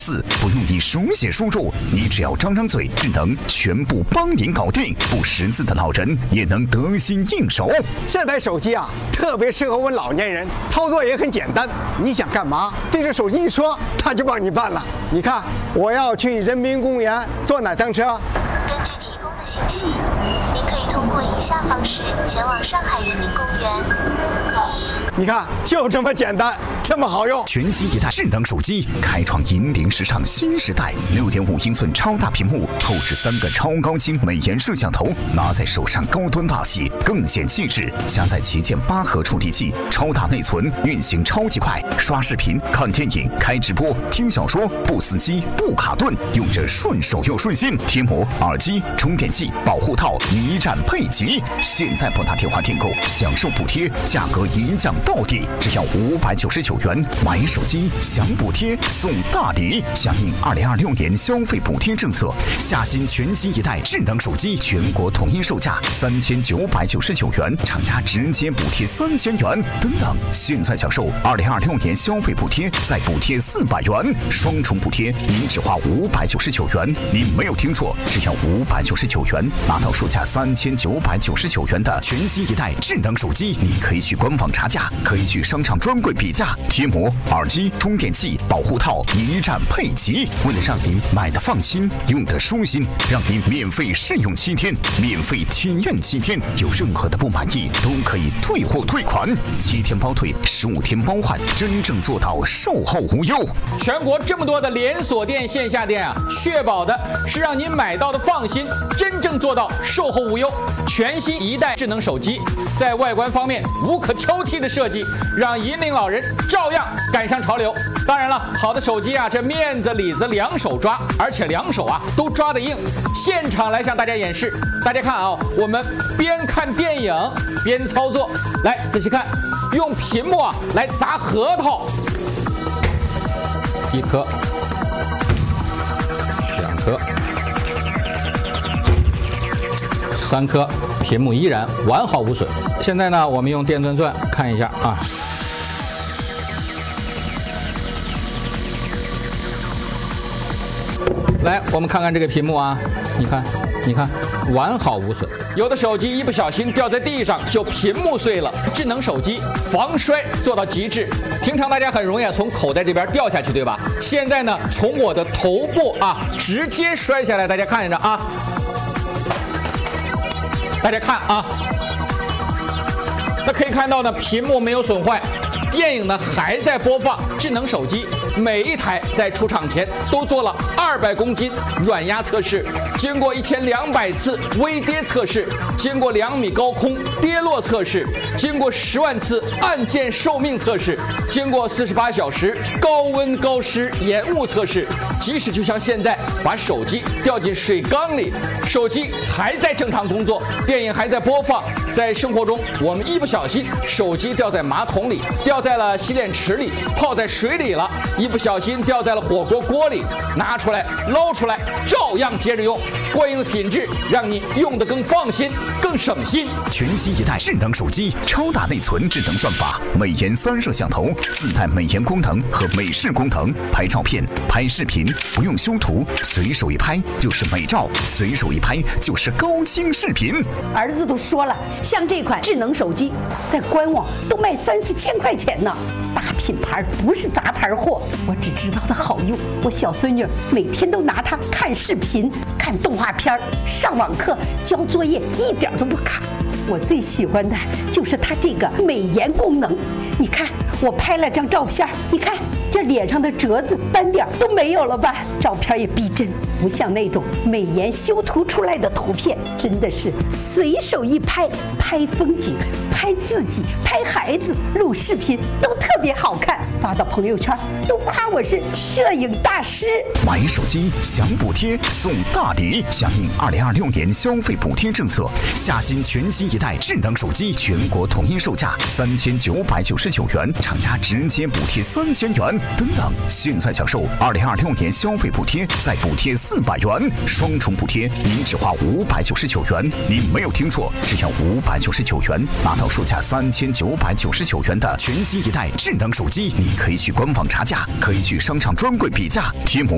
字不用你手写输入，你只要张张嘴，智能全部帮您搞定。不识字的老人也能得心应手。 这台手机啊，特别适合我们老年人，操作也很简单。你想干嘛，对着手机一说，它就帮你办了。你看，我要去人民公园坐哪趟车？ 根据提供的信息，您可以通过以下方式前往上海人民公园。 你看，就这么简单，这么好用。 全新一代智能手机，开创引领时尚新时代。6.5英寸超大屏幕，后置3个超高清美颜摄像头，拿在手上高端大气，更显气质。加载旗舰8核处理器，超大内存，运行超级快，刷视频、看电影、开直播、听小说，不死机、不卡顿，用着顺手又顺心。贴膜、耳机、充电器、保护套一站配齐。现在拨打电话订购，享受补贴，价格一降到底，只要599元。买手机享补贴送大礼，响应2026年消费补贴政策，下新全新一代智能手机，全国统一售价3999元，厂家直接补贴3000元。等等，现在享受2026年消费补贴，再补贴400元，双重补贴，您只花599元。您没有听错，只要599元，拿到售价3999元的全新一代智能手机。你可以去官网查价，可以去商场专柜比价，贴膜、耳机、充电器、保护套一站配齐。为了让您买的放心，用的舒心，让您免费试用7天，免费体验7天，有任何的不满意都可以退货退款，7天包退，15天包换，真正做到售后无忧。 全国这么多的连锁店、线下店啊，确保的是让您买到的放心，真正做到售后无忧。全新一代智能手机，在外观方面无可挑剔的设计，让引领老人照样赶上潮流。当然了，好的手机啊，这面子里子两手抓，而且两手啊都抓得硬。现场来向大家演示，大家看啊，我们边看电影边操作，来仔细看，用屏幕啊来砸核桃，1颗、2颗、3颗，屏幕依然完好无损。现在呢，我们用电钻钻看一下啊。来，我们看看这个屏幕啊，你看，完好无损。有的手机一不小心掉在地上，就屏幕碎了。智能手机防摔做到极致。平常大家很容易从口袋这边掉下去，对吧？现在呢，从我的头部啊直接摔下来，大家看着啊，大家看啊，那可以看到呢，屏幕没有损坏。电影呢还在播放，智能手机每一台在出厂前都做了200公斤软压测试，经过1200次微跌测试，经过2米高空跌落测试，经过10万次按键寿命测试，经过48小时高温高湿延误测试。即使就像现在把手机掉进水缸里，手机还在正常工作，电影还在播放。在生活中，我们一不小心手机掉在马桶里，掉在了洗脸池里，泡在水里了，一不小心掉在了火锅锅里，拿出来捞出来照样接着用，过硬的品质让你用得更放心更省心。 全新一代智能手机，超大内存，智能算法，美颜3摄像头，自带美颜功能和美视功能，拍照片拍视频不用修图，随手一拍就是美照，随手一拍就是高清视频。 儿子都说了，像这款智能手机在官网都卖3-4千块钱呢，大品牌不是杂牌货。我只知道它好用，我小孙女每天都拿它看视频、看动画片、上网课、交作业，一点都不卡。我最喜欢的就是它这个美颜功能。你看，我拍了张照片，你看这脸上的褶子斑点都没有了吧？照片也逼真，不像那种美颜修图出来的图片，真的是随手一拍，拍风景、拍自己、拍孩子、录视频都特别好看，发到朋友圈都夸我是摄影大师。 买手机享补贴送大礼，响应2026年消费补贴政策，下新全新一代智能手机，全国统一售价3999元，厂家直接补贴3000元。等等，现在享受2026年消费补贴，再补贴400元，双重补贴，您只花599元。您没有听错，只要599元，拿到售价3999元的全新一代智能手机。你可以去官网查价，可以去商场专柜比价，贴膜、